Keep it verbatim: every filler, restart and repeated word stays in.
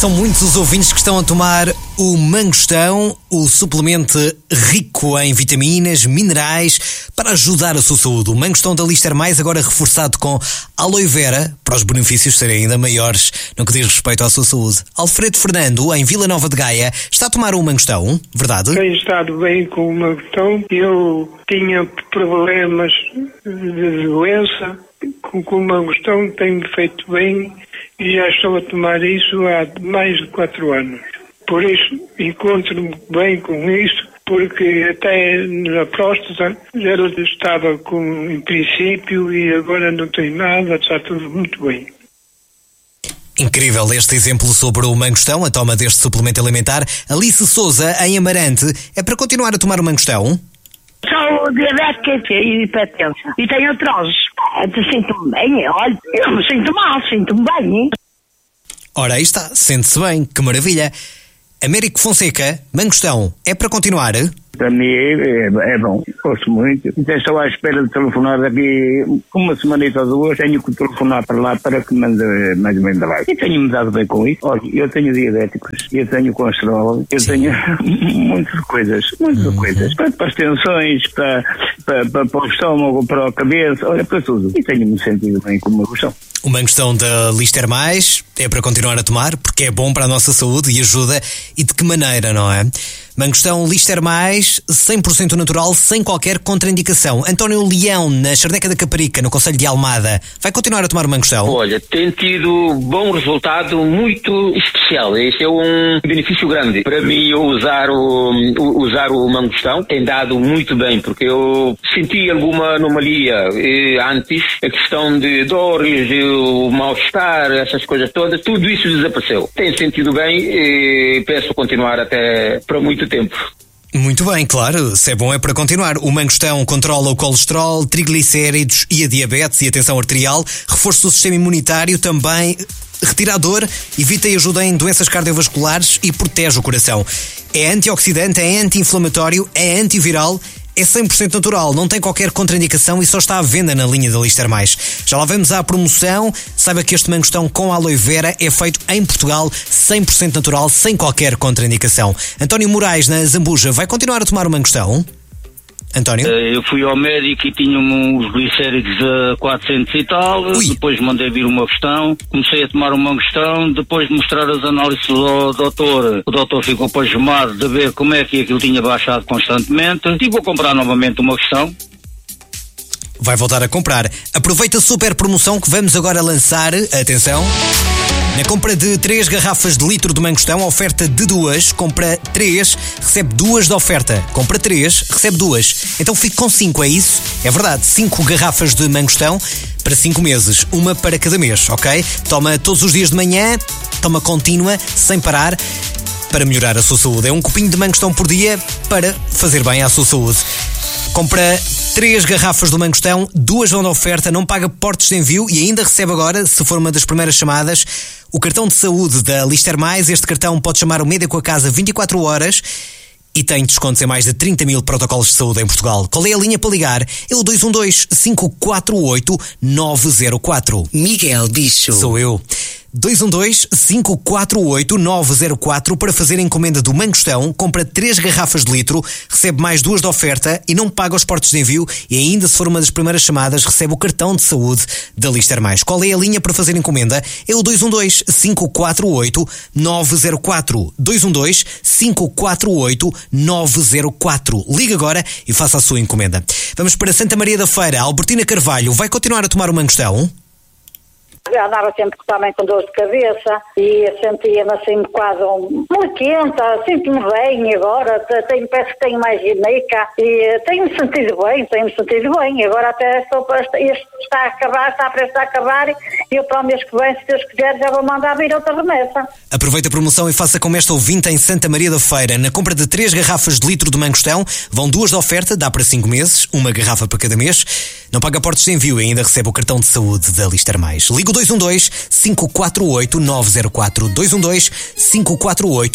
São muitos os ouvintes que estão a tomar o Mangostão, o suplemento rico em vitaminas, minerais, para ajudar a sua saúde. O Mangostão da Lister Mais, agora reforçado com aloe vera, para os benefícios serem ainda maiores no que diz respeito à sua saúde. Alfredo Fernando, em Vila Nova de Gaia, está a tomar o Mangostão, verdade? Tenho estado bem com o Mangostão. Eu tinha problemas de doença. Com o Mangostão tem-me feito bem e já estou a tomar isso há mais de quatro anos. Por isso, encontro-me bem com isso, porque até na próstata já estava com, em princípio, e agora não tem nada, está tudo muito bem. Incrível este exemplo sobre o Mangostão, a toma deste suplemento alimentar. Alice Souza, em Amarante, é para continuar a tomar o Mangostão? Sou diabética e hipertensa. E tenho artrose. Sinto-me bem, olha, eu me sinto mal, sinto-me bem, hein? Ora, aí está, sente-se bem, que maravilha. Américo Fonseca, Mangostão, é para continuar? Para mim é, é bom, gosto muito. Então estou à espera de telefonar daqui uma semanita ou duas. Tenho que telefonar para lá para que mande mais ou menos lá. E tenho-me dado bem com isso. Olha, eu tenho diabéticos, eu tenho colesterol, eu Sim. tenho muitas coisas, muitas uhum. coisas. Para, para as tensões, para, para, para, para o estômago, para a cabeça, olha, para tudo. E tenho-me sentido bem com o Mangostão. O Mangostão da Lister Mais é para continuar a tomar, porque é bom para a nossa saúde e ajuda. E de que maneira, não é? Mangostão Lister Mais, cem por cento natural, sem qualquer contraindicação. António Leão, na Charneca da Caparica, no concelho de Almada, vai continuar a tomar o Mangostão? Olha, tem tido bom resultado, muito especial. Este é um benefício grande. Para mim, usar o, usar o Mangostão tem dado muito bem, porque eu senti alguma anomalia eh, antes, a questão de dores, o mal-estar, essas coisas todas, tudo isso desapareceu. Tenho sentido bem e peço continuar até para muito tempo. Muito bem, claro, se é bom é para continuar. O Mangostão controla o colesterol, triglicéridos e a diabetes e a tensão arterial, reforça o sistema imunitário, também retira a dor, evita e ajuda em doenças cardiovasculares e protege o coração. É antioxidante, é anti-inflamatório, é antiviral, é cem por cento natural, não tem qualquer contraindicação e só está à venda na linha da Lister Mais. Já lá vamos à promoção. Saiba que este Mangostão com aloe vera é feito em Portugal, cem por cento natural, sem qualquer contraindicação. António Moraes, na Zambuja, vai continuar a tomar o Mangostão? António? Eu fui ao médico e tinha uns glicéridos a quatrocentos e tal. Ui. Depois mandei vir uma questão, comecei a tomar um Mangostão, depois de mostrar as análises ao doutor, o doutor ficou pasmado de ver como é que aquilo tinha baixado constantemente e vou comprar novamente uma questão. Vai voltar a comprar. Aproveita a super promoção que vamos agora lançar. Atenção! Na compra de três garrafas de litro de Mangostão, a oferta de duas, compra três, recebe duas de oferta. Compra três, recebe duas. Então fique com cinco, é isso? É verdade, cinco garrafas de Mangostão para cinco meses, uma para cada mês, ok? Toma todos os dias de manhã, toma contínua, sem parar, para melhorar a sua saúde. É um copinho de Mangostão por dia para fazer bem à sua saúde. Compra três garrafas do Mangostão, duas vão de oferta, não paga portos de envio e ainda recebe agora, se for uma das primeiras chamadas, o cartão de saúde da Lister Mais. Este cartão pode chamar o médico a casa vinte e quatro horas e tem descontos em mais de trinta mil protocolos de saúde em Portugal. Qual é a linha para ligar? É o dois um dois, cinco quatro oito, nove zero quatro. Miguel Bicho. Sou eu. dois um dois, cinco quatro oito, nove zero quatro para fazer a encomenda do Mangostão. Compra três garrafas de litro, recebe mais duas de oferta e não paga os portos de envio e ainda, se for uma das primeiras chamadas, recebe o cartão de saúde da Lister Mais. Qual é a linha para fazer a encomenda? É o dois um dois, cinco quatro oito, nove zero quatro. dois um dois, cinco quatro oito, nove zero quatro. Liga agora e faça a sua encomenda. Vamos para Santa Maria da Feira. Albertina Carvalho vai continuar a tomar o Mangostão? Eu andava sempre também com dor de cabeça e sentia-me assim quase um, muito quente, sinto-me bem agora, tenho, parece que tenho mais gineca e tenho-me sentido bem, tenho-me sentido bem. Agora até estou, este está a acabar, está prestes a acabar e eu para o mês que vem, se Deus quiser, já vou mandar vir outra remessa. Aproveita a promoção e faça como esta ouvinte em Santa Maria da Feira. Na compra de três garrafas de litro de Mangostão, vão duas de oferta, dá para cinco meses, uma garrafa para cada mês. Não paga portos de envio e ainda recebe o cartão de saúde da Lister Mais. Liga o dois um dois, cinco quatro oito, nove zero quatro. dois um dois, cinco quatro oito,